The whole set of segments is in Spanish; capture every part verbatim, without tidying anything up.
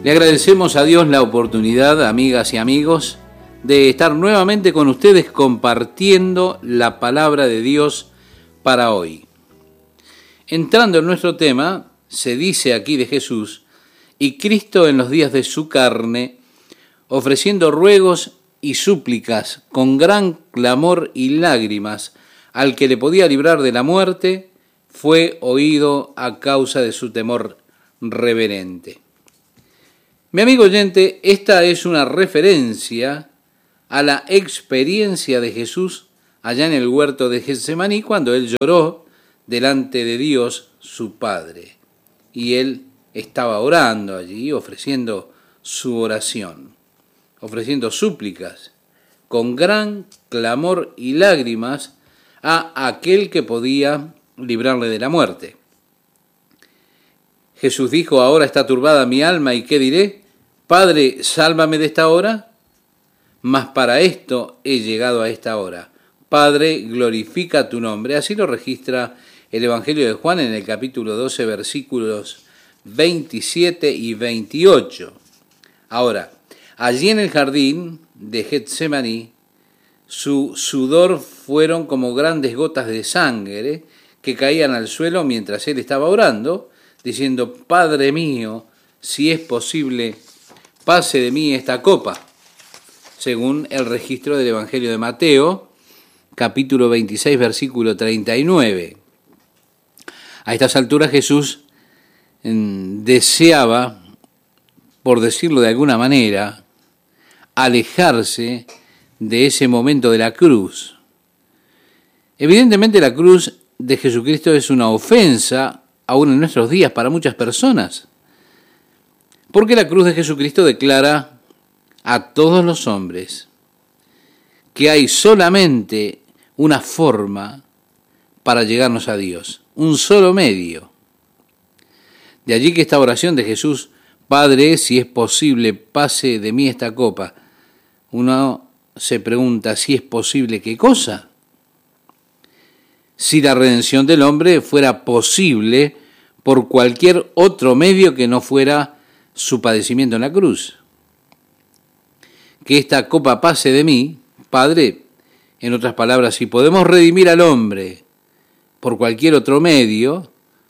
Le agradecemos a Dios la oportunidad, amigas y amigos, de estar nuevamente con ustedes compartiendo la palabra de Dios para hoy. Entrando en nuestro tema, se dice aquí de Jesús, y Cristo en los días de su carne, ofreciendo ruegos y súplicas con gran clamor y lágrimas al que le podía librar de la muerte, fue oído a causa de su temor reverente. Mi amigo oyente, esta es una referencia a la experiencia de Jesús allá en el huerto de Getsemaní cuando él lloró delante de Dios su Padre. Y él estaba orando allí, ofreciendo su oración, ofreciendo súplicas con gran clamor y lágrimas a aquel que podía librarle de la muerte. Jesús dijo: ahora está turbada mi alma, ¿y qué diré? Padre, sálvame de esta hora. Mas para esto he llegado a esta hora. Padre, glorifica tu nombre. Así lo registra el Evangelio de Juan en el capítulo doce, versículos veintisiete y veintiocho. Ahora, allí en el jardín de Getsemaní, su sudor fueron como grandes gotas de sangre que caían al suelo mientras él estaba orando, diciendo: Padre mío, si es posible, pase de mí esta copa, según el registro del Evangelio de Mateo, capítulo veintiséis, versículo treinta y nueve. A estas alturas Jesús deseaba, por decirlo de alguna manera, alejarse de ese momento de la cruz. Evidentemente la cruz de Jesucristo es una ofensa, aún en nuestros días, para muchas personas, porque la cruz de Jesucristo declara a todos los hombres que hay solamente una forma para llegarnos a Dios, un solo medio. De allí que esta oración de Jesús: Padre, si es posible, pase de mí esta copa. Uno se pregunta, ¿si es posible qué cosa? Si la redención del hombre fuera posible por cualquier otro medio que no fuera su padecimiento en la cruz. Que esta copa pase de mí, Padre, en otras palabras, si podemos redimir al hombre por cualquier otro medio,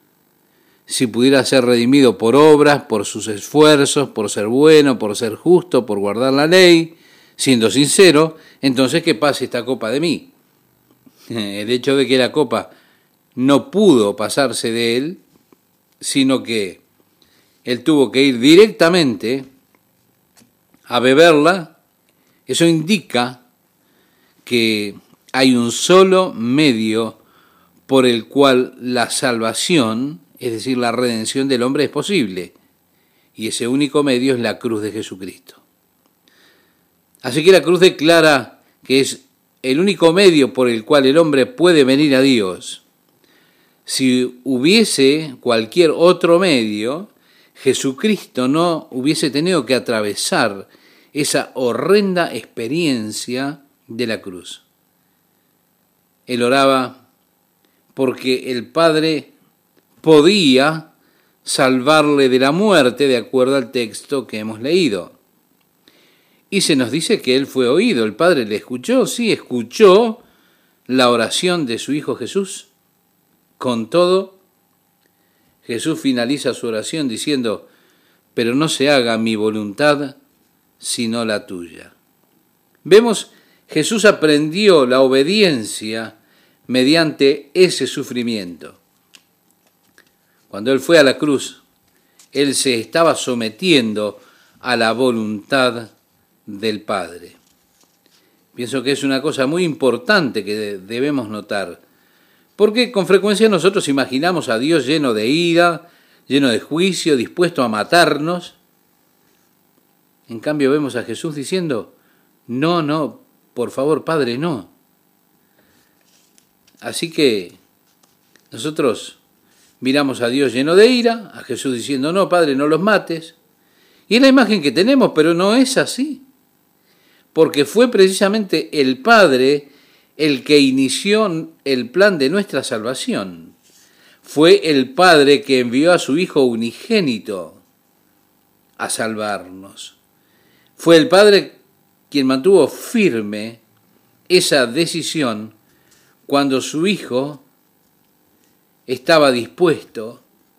si pudiera ser redimido por obras, por sus esfuerzos, por ser bueno, por ser justo, por guardar la ley, siendo sincero, entonces que pase esta copa de mí. El hecho de que la copa no pudo pasarse de él, sino que él tuvo que ir directamente a beberla, eso indica que hay un solo medio por el cual la salvación, es decir, la redención del hombre, es posible, y ese único medio es la cruz de Jesucristo. Así que la cruz declara que es el único medio por el cual el hombre puede venir a Dios. Si hubiese cualquier otro medio, Jesucristo no hubiese tenido que atravesar esa horrenda experiencia de la cruz. Él oraba porque el Padre podía salvarle de la muerte, de acuerdo al texto que hemos leído. Y se nos dice que él fue oído. ¿El Padre le escuchó? Sí, escuchó la oración de su Hijo Jesús. Con todo, Jesús finaliza su oración diciendo: pero no se haga mi voluntad, sino la tuya. Vemos, Jesús aprendió la obediencia mediante ese sufrimiento. Cuando él fue a la cruz, él se estaba sometiendo a la voluntad del Padre. Pienso que es una cosa muy importante que debemos notar, porque con frecuencia nosotros imaginamos a Dios lleno de ira, lleno de juicio, dispuesto a matarnos. En cambio vemos a Jesús diciendo: no, no, por favor, Padre, no. Así que nosotros miramos a Dios lleno de ira, a Jesús diciendo: no, Padre, no los mates. Y es la imagen que tenemos, pero no es así. Porque fue precisamente el Padre el que inició el plan de nuestra salvación. Fue el Padre que envió a su Hijo unigénito a salvarnos. Fue el Padre quien mantuvo firme esa decisión cuando su Hijo estaba dispuesto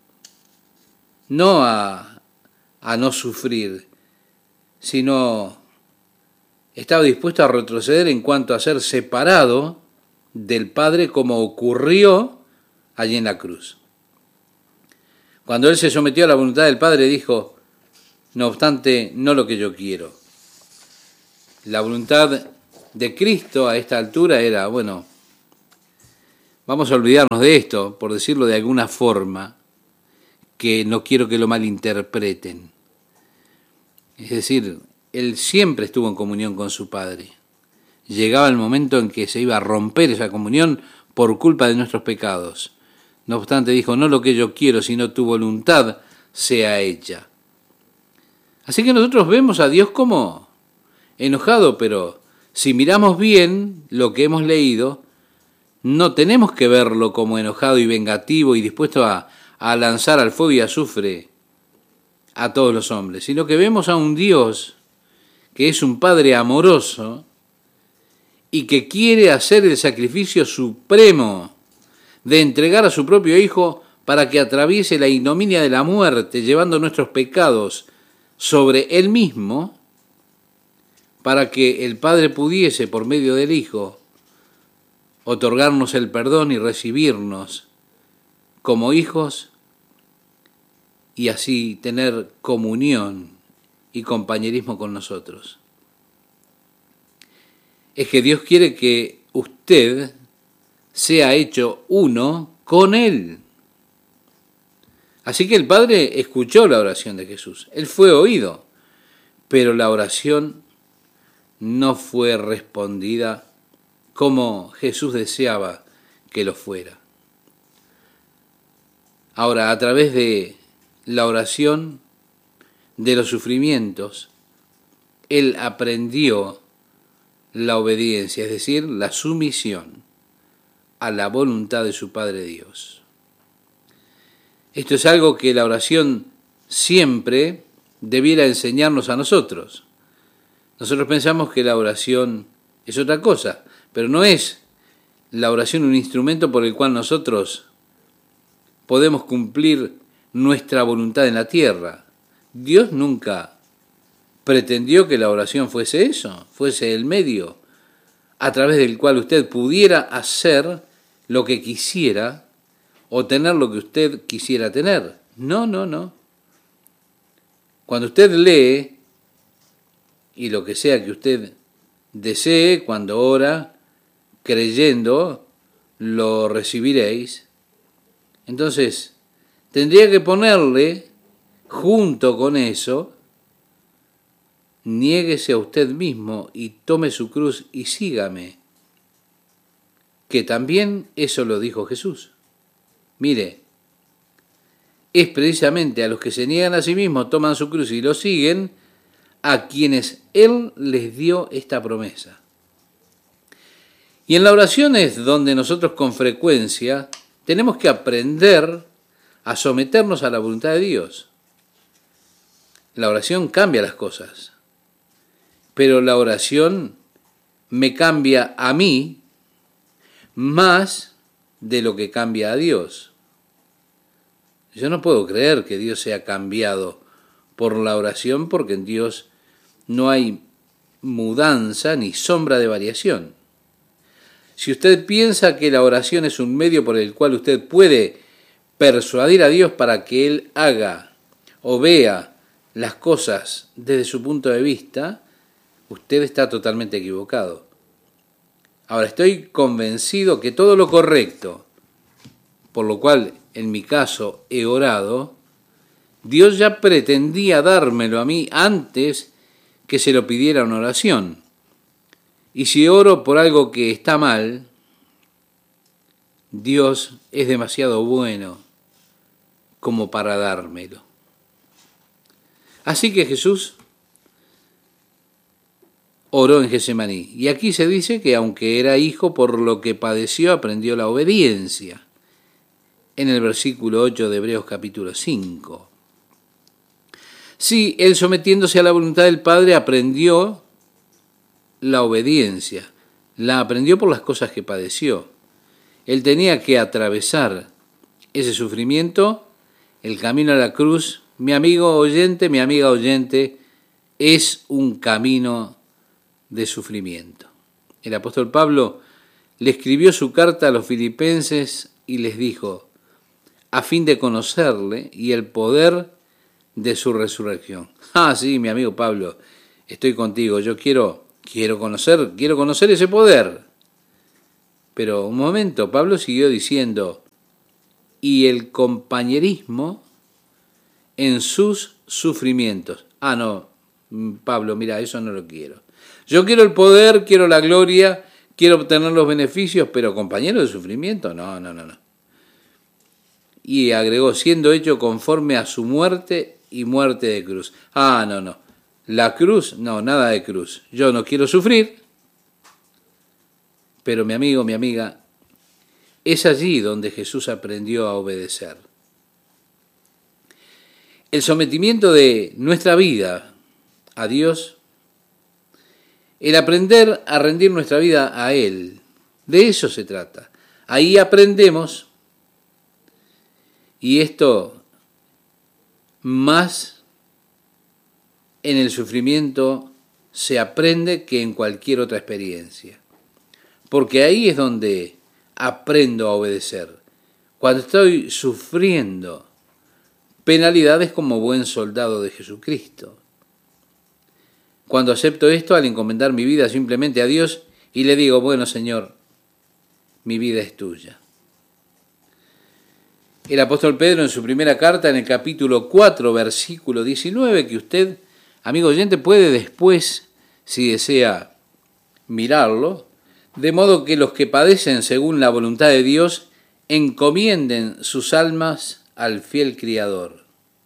no a, a no sufrir, sino estaba dispuesto a retroceder en cuanto a ser separado del Padre, como ocurrió allí en la cruz. Cuando Él se sometió a la voluntad del Padre, dijo: no obstante, no lo que yo quiero. La voluntad de Cristo a esta altura era, bueno, vamos a olvidarnos de esto, por decirlo de alguna forma, que no quiero que lo malinterpreten. Es decir, Él siempre estuvo en comunión con su Padre. Llegaba el momento en que se iba a romper esa comunión por culpa de nuestros pecados. No obstante, dijo: no lo que yo quiero, sino tu voluntad sea hecha. Así que nosotros vemos a Dios como enojado, pero si miramos bien lo que hemos leído, no tenemos que verlo como enojado y vengativo y dispuesto a, a lanzar al fuego y azufre a todos los hombres, sino que vemos a un Dios que es un Padre amoroso y que quiere hacer el sacrificio supremo de entregar a su propio Hijo para que atraviese la ignominia de la muerte, llevando nuestros pecados sobre Él mismo, para que el Padre pudiese, por medio del Hijo, otorgarnos el perdón y recibirnos como hijos y así tener comunión y compañerismo con nosotros. Es que Dios quiere que usted sea hecho uno con Él. Así que el Padre escuchó la oración de Jesús. Él fue oído, pero la oración no fue respondida como Jesús deseaba que lo fuera. Ahora, a través de la oración de los sufrimientos, Él aprendió la obediencia, es decir, la sumisión a la voluntad de su Padre Dios. Esto es algo que la oración siempre debiera enseñarnos a nosotros. Nosotros pensamos que la oración es otra cosa, pero no es la oración un instrumento por el cual nosotros podemos cumplir nuestra voluntad en la tierra. Dios nunca pretendió que la oración fuese eso, fuese el medio a través del cual usted pudiera hacer lo que quisiera o tener lo que usted quisiera tener. No, no, no. Cuando usted lee, y lo que sea que usted desee, cuando ora, creyendo, lo recibiréis. Entonces, tendría que ponerle, junto con eso, niéguese a usted mismo y tome su cruz y sígame. Que también eso lo dijo Jesús. Mire, es precisamente a los que se niegan a sí mismos, toman su cruz y lo siguen, a quienes Él les dio esta promesa. Y en la oración es donde nosotros con frecuencia tenemos que aprender a someternos a la voluntad de Dios. La oración cambia las cosas, pero la oración me cambia a mí más de lo que cambia a Dios. Yo no puedo creer que Dios sea cambiado por la oración, porque en Dios no hay mudanza ni sombra de variación. Si usted piensa que la oración es un medio por el cual usted puede persuadir a Dios para que Él haga o vea las cosas desde su punto de vista, usted está totalmente equivocado. Ahora, estoy convencido que todo lo correcto, por lo cual en mi caso he orado, Dios ya pretendía dármelo a mí antes que se lo pidiera una oración. Y si oro por algo que está mal, Dios es demasiado bueno como para dármelo. Así que Jesús oró en Getsemaní. Y aquí se dice que aunque era hijo, por lo que padeció, aprendió la obediencia. En el versículo ocho de Hebreos capítulo cinco. Sí, él sometiéndose a la voluntad del Padre aprendió la obediencia, la aprendió por las cosas que padeció. Él tenía que atravesar ese sufrimiento, el camino a la cruz. Mi amigo oyente, mi amiga oyente, es un camino de sufrimiento. El apóstol Pablo le escribió su carta a los filipenses y les dijo, a fin de conocerle y el poder de su resurrección. Ah, sí, mi amigo Pablo, estoy contigo, yo quiero, quiero conocer, quiero conocer ese poder. Pero un momento, Pablo siguió diciendo, y el compañerismo en sus sufrimientos. Ah, no, Pablo, mira, eso no lo quiero. Yo quiero el poder, quiero la gloria, quiero obtener los beneficios, pero compañero de sufrimiento, no, no, no, no. Y agregó, siendo hecho conforme a su muerte y muerte de cruz. Ah, no, no. La cruz, no, nada de cruz. Yo no quiero sufrir, pero mi amigo, mi amiga, es allí donde Jesús aprendió a obedecer. El sometimiento de nuestra vida a Dios, el aprender a rendir nuestra vida a Él, de eso se trata. Ahí aprendemos, y esto más en el sufrimiento se aprende que en cualquier otra experiencia. Porque ahí es donde aprendo a obedecer. Cuando estoy sufriendo penalidades como buen soldado de Jesucristo. Cuando acepto esto al encomendar mi vida simplemente a Dios y le digo, bueno Señor, mi vida es tuya. El apóstol Pedro en su primera carta, en el capítulo cuatro, versículo diecinueve, que usted, amigo oyente, puede después, si desea mirarlo, de modo que los que padecen según la voluntad de Dios encomienden sus almas al fiel Criador.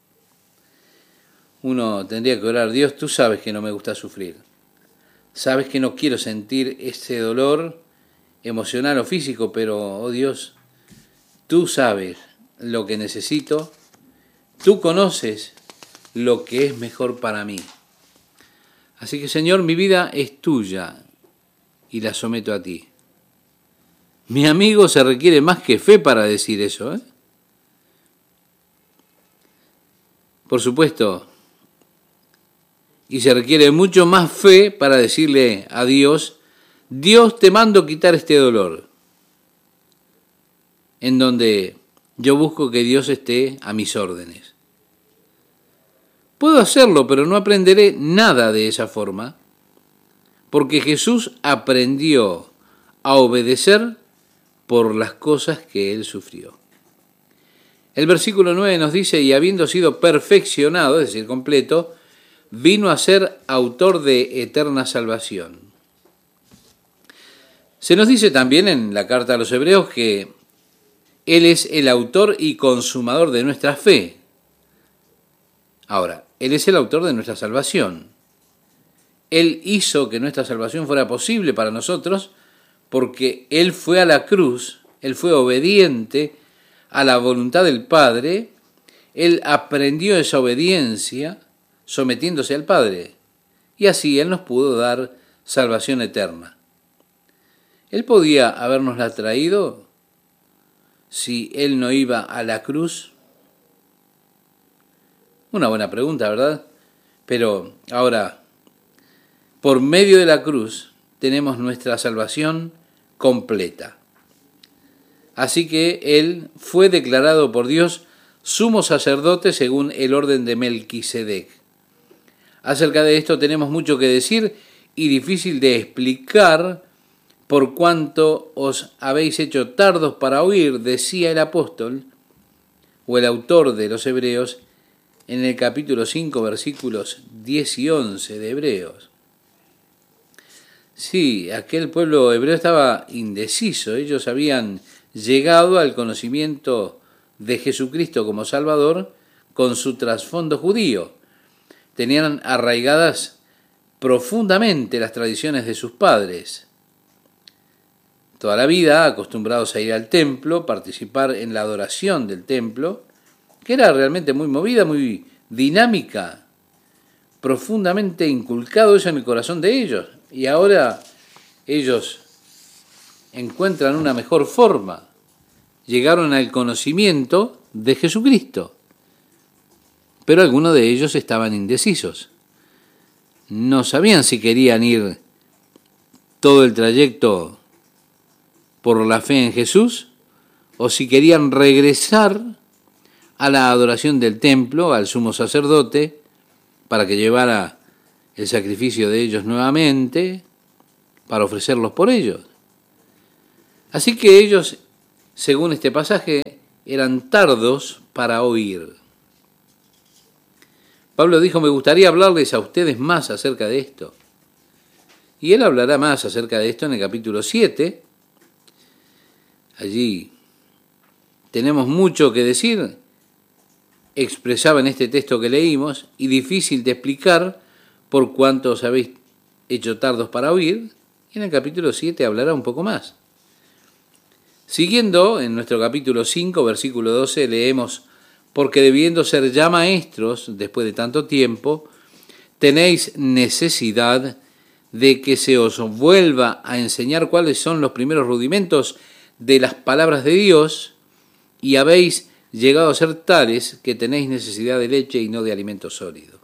Uno tendría que orar, Dios, tú sabes que no me gusta sufrir. Sabes que no quiero sentir ese dolor emocional o físico, pero, oh Dios, tú sabes lo que necesito, tú conoces lo que es mejor para mí. Así que, Señor, mi vida es tuya y la someto a ti. Mi amigo, se requiere más que fe para decir eso, ¿eh? Por supuesto, y se requiere mucho más fe para decirle a Dios, Dios, te mando quitar este dolor, en donde yo busco que Dios esté a mis órdenes. Puedo hacerlo, pero no aprenderé nada de esa forma, porque Jesús aprendió a obedecer por las cosas que Él sufrió. El versículo nueve nos dice, y habiendo sido perfeccionado, es decir, completo, vino a ser autor de eterna salvación. Se nos dice también en la carta a los Hebreos que Él es el autor y consumador de nuestra fe. Ahora, Él es el autor de nuestra salvación. Él hizo que nuestra salvación fuera posible para nosotros porque Él fue a la cruz, Él fue obediente a la voluntad del Padre, Él aprendió esa obediencia sometiéndose al Padre, y así Él nos pudo dar salvación eterna. ¿Él podía habernosla traído si Él no iba a la cruz? Una buena pregunta, ¿verdad? Pero ahora, por medio de la cruz, tenemos nuestra salvación completa. Así que Él fue declarado por Dios sumo sacerdote según el orden de Melquisedec. Acerca de esto tenemos mucho que decir y difícil de explicar, por cuanto os habéis hecho tardos para oír, decía el apóstol, o el autor de los Hebreos, en el capítulo cinco, versículos diez y once de Hebreos. Sí, aquel pueblo hebreo estaba indeciso, ellos habían llegado al conocimiento de Jesucristo como Salvador con su trasfondo judío. Tenían arraigadas profundamente las tradiciones de sus padres. Toda la vida acostumbrados a ir al templo, participar en la adoración del templo, que era realmente muy movida, muy dinámica, profundamente inculcado eso en el corazón de ellos. Y ahora ellos encuentran una mejor forma. Llegaron al conocimiento de Jesucristo. Pero algunos de ellos estaban indecisos. No sabían si querían ir todo el trayecto por la fe en Jesús o si querían regresar a la adoración del templo, al sumo sacerdote, para que llevara el sacrificio de ellos nuevamente, para ofrecerlos por ellos. Así que ellos, según este pasaje, eran tardos para oír. Pablo dijo, me gustaría hablarles a ustedes más acerca de esto. Y él hablará más acerca de esto en el capítulo siete. Allí tenemos mucho que decir, expresaba en este texto que leímos, y difícil de explicar por cuanto os habéis hecho tardos para oír. Y en el capítulo siete hablará un poco más. Siguiendo, en nuestro capítulo cinco, versículo doce, leemos, porque debiendo ser ya maestros, después de tanto tiempo, tenéis necesidad de que se os vuelva a enseñar cuáles son los primeros rudimentos de las palabras de Dios, y habéis llegado a ser tales que tenéis necesidad de leche y no de alimento sólido.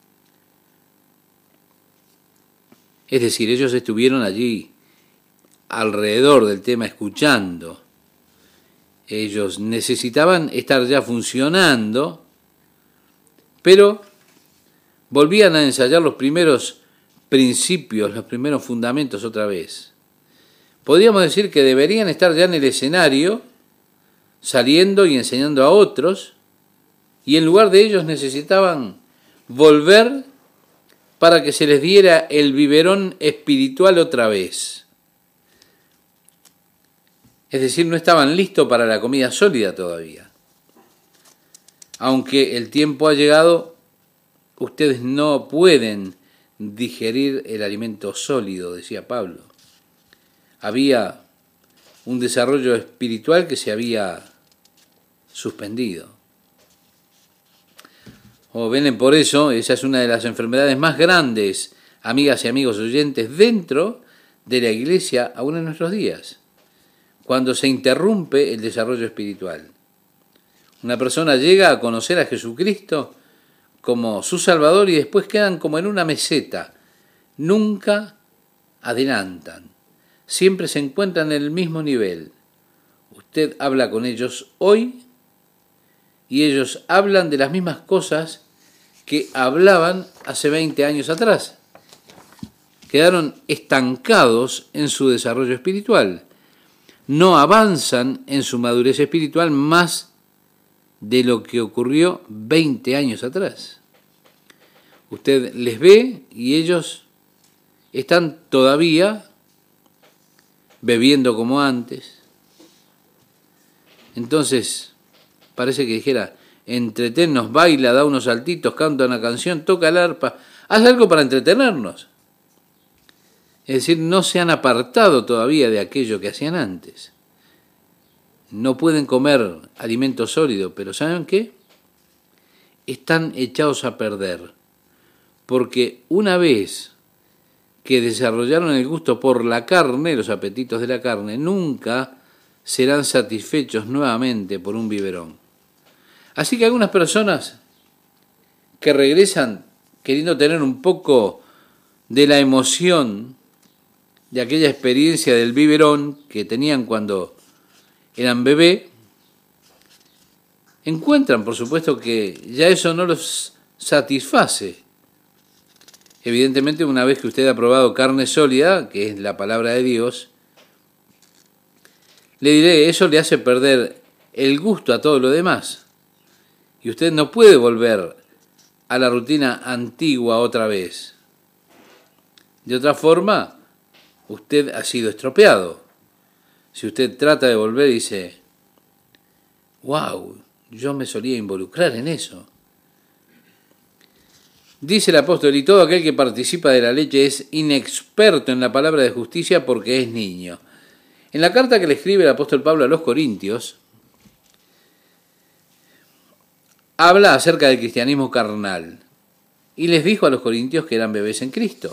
Es decir, ellos estuvieron allí alrededor del tema escuchando. Ellos necesitaban estar ya funcionando, pero volvían a ensayar los primeros principios, los primeros fundamentos otra vez. Podríamos decir que deberían estar ya en el escenario, saliendo y enseñando a otros, y en lugar de ellos necesitaban volver para que se les diera el biberón espiritual otra vez. Es decir, no estaban listos para la comida sólida todavía. Aunque el tiempo ha llegado, ustedes no pueden digerir el alimento sólido, decía Pablo. Había un desarrollo espiritual que se había suspendido. O ven, por eso, esa es una de las enfermedades más grandes, amigas y amigos oyentes, dentro de la iglesia aún en nuestros días, cuando se interrumpe el desarrollo espiritual. Una persona llega a conocer a Jesucristo como su Salvador y después quedan como en una meseta. Nunca adelantan. Siempre se encuentran en el mismo nivel. Usted habla con ellos hoy y ellos hablan de las mismas cosas que hablaban hace veinte años atrás. Quedaron estancados en su desarrollo espiritual. No avanzan en su madurez espiritual más de lo que ocurrió veinte años atrás. Usted les ve y ellos están todavía bebiendo como antes. Entonces, parece que dijera, entretennos, baila, da unos saltitos, canta una canción, toca el arpa, haz algo para entretenernos. Es decir, no se han apartado todavía de aquello que hacían antes. No pueden comer alimento sólido, pero ¿saben qué? Están echados a perder. Porque una vez que desarrollaron el gusto por la carne, los apetitos de la carne, nunca serán satisfechos nuevamente por un biberón. Así que algunas personas que regresan queriendo tener un poco de la emoción de aquella experiencia del biberón que tenían cuando eran bebé, encuentran, por supuesto, que ya eso no los satisface. Evidentemente, una vez que usted ha probado carne sólida, que es la palabra de Dios, le diré, eso le hace perder el gusto a todo lo demás. Y usted no puede volver a la rutina antigua otra vez. De otra forma, usted ha sido estropeado. Si usted trata de volver y dice, wow, yo me solía involucrar en eso. Dice el apóstol, y todo aquel que participa de la leche es inexperto en la palabra de justicia porque es niño. En la carta que le escribe el apóstol Pablo a los Corintios, habla acerca del cristianismo carnal. y les dijo a los corintios que eran bebés en Cristo.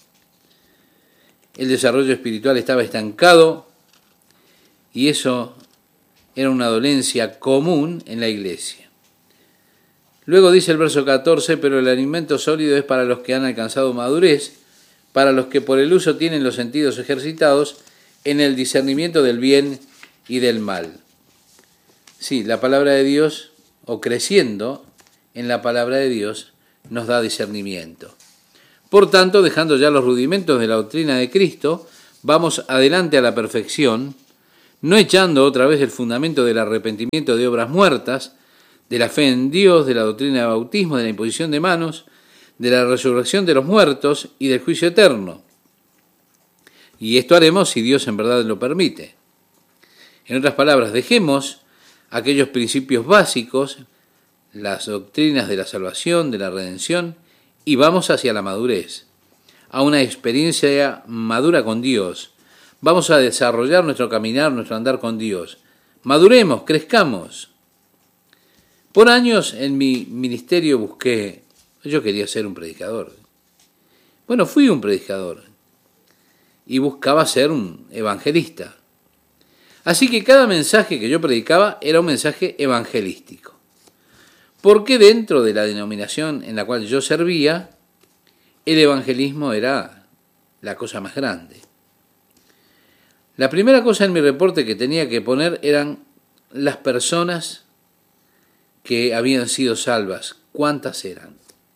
El desarrollo espiritual estaba estancado y eso era una dolencia común en la iglesia. Luego dice el verso catorce, pero el alimento sólido es para los que han alcanzado madurez, para los que por el uso tienen los sentidos ejercitados en el discernimiento del bien y del mal. Sí, la palabra de Dios, o creciendo en la palabra de Dios, nos da discernimiento. Por tanto, dejando ya los rudimentos de la doctrina de Cristo, vamos adelante a la perfección, no echando otra vez el fundamento del arrepentimiento de obras muertas, de la fe en Dios, de la doctrina de bautismo, de la imposición de manos, de la resurrección de los muertos y del juicio eterno. Y esto haremos si Dios en verdad lo permite. En otras palabras, dejemos aquellos principios básicos, las doctrinas de la salvación, de la redención, y vamos hacia la madurez, a una experiencia madura con Dios. Vamos a desarrollar nuestro caminar, nuestro andar con Dios. Maduremos, crezcamos. Por años en mi ministerio busqué, yo quería ser un predicador. Bueno, fui un predicador y buscaba ser un evangelista. Así que cada mensaje que yo predicaba era un mensaje evangelístico. Porque dentro de la denominación en la cual yo servía, el evangelismo era la cosa más grande. La primera cosa en mi reporte que tenía que poner eran las personas que habían sido salvas. ¿Cuántas eran?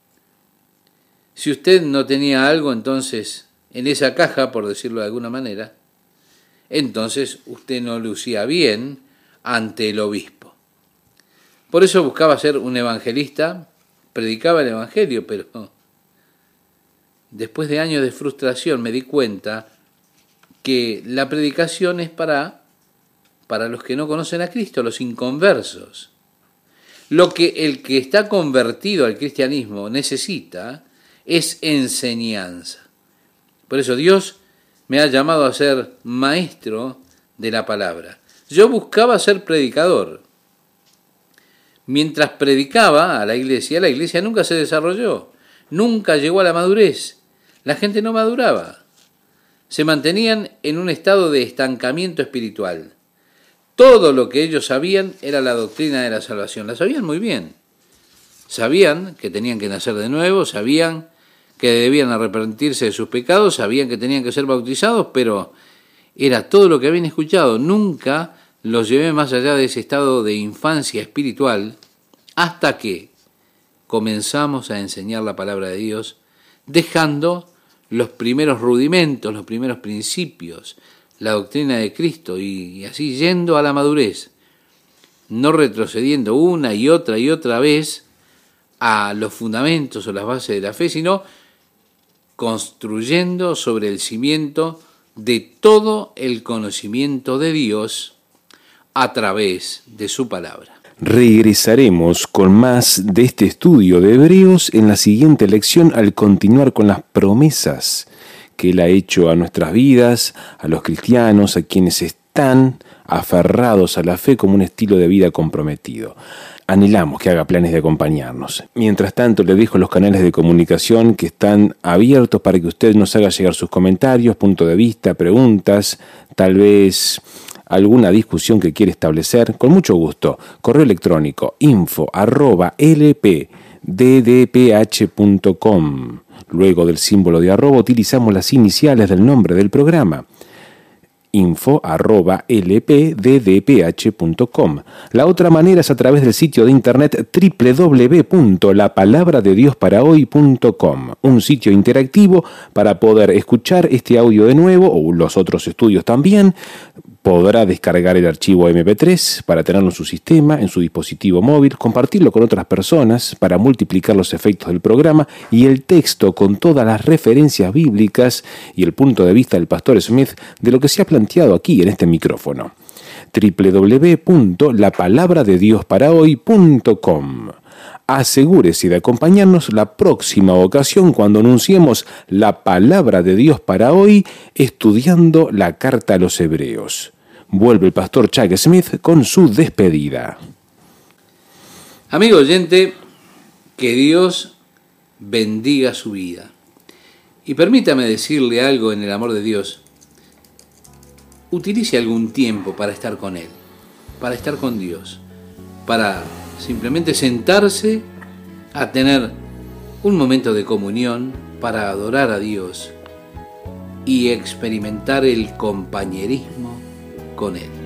Si usted no tenía algo, entonces, en esa caja, por decirlo de alguna manera, entonces usted no lucía bien ante el obispo. Por eso buscaba ser un evangelista, predicaba el evangelio, pero después de años de frustración me di cuenta que la predicación es para, para los que no conocen a Cristo, los inconversos. Lo que el que está convertido al cristianismo necesita es enseñanza. Por eso Dios me ha llamado a ser maestro de la palabra. Yo buscaba ser predicador. Mientras predicaba a la iglesia, la iglesia nunca se desarrolló, nunca llegó a la madurez. La gente no maduraba. Se mantenían en un estado de estancamiento espiritual. Todo lo que ellos sabían era la doctrina de la salvación. La sabían muy bien. Sabían que tenían que nacer de nuevo, sabían que debían arrepentirse de sus pecados, sabían que tenían que ser bautizados, pero era todo lo que habían escuchado. Nunca los llevé más allá de ese estado de infancia espiritual hasta que comenzamos a enseñar la palabra de Dios, dejando los primeros rudimentos, los primeros principios, la doctrina de Cristo y así yendo a la madurez, no retrocediendo una y otra y otra vez a los fundamentos o las bases de la fe, sino construyendo sobre el cimiento de todo el conocimiento de Dios a través de su palabra. Regresaremos con más de este estudio de Hebreos en la siguiente lección al continuar con las promesas que Él ha hecho a nuestras vidas, a los cristianos, a quienes están aferrados a la fe como un estilo de vida comprometido. Anhelamos que haga planes de acompañarnos. Mientras tanto, le dejo los canales de comunicación que están abiertos para que usted nos haga llegar sus comentarios, punto de vista, preguntas, tal vez alguna discusión que quiere establecer. Con mucho gusto. Correo electrónico info arroba lpddph punto com. Luego del símbolo de arroba utilizamos las iniciales del nombre del programa. info arroba lpddph punto com. La otra manera es a través del sitio de internet doble u doble u doble u punto la palabra de dios para hoy punto com, un sitio interactivo para poder escuchar este audio de nuevo o los otros estudios también. Podrá descargar el archivo eme pe tres para tenerlo en su sistema, en su dispositivo móvil, compartirlo con otras personas para multiplicar los efectos del programa y el texto con todas las referencias bíblicas y el punto de vista del pastor Smith de lo que se ha planteado aquí en este micrófono. doble u doble u doble u punto la palabra de dios para hoy punto com. Asegúrese de acompañarnos la próxima ocasión cuando anunciemos la palabra de Dios para hoy, estudiando la carta a los Hebreos. Vuelve el pastor Chuck Smith con su despedida. Amigo oyente, que Dios bendiga su vida. Y permítame decirle algo en el amor de Dios. Utilice algún tiempo para estar con Él, para estar con Dios, para simplemente sentarse a tener un momento de comunión, para adorar a Dios y experimentar el compañerismo con Él.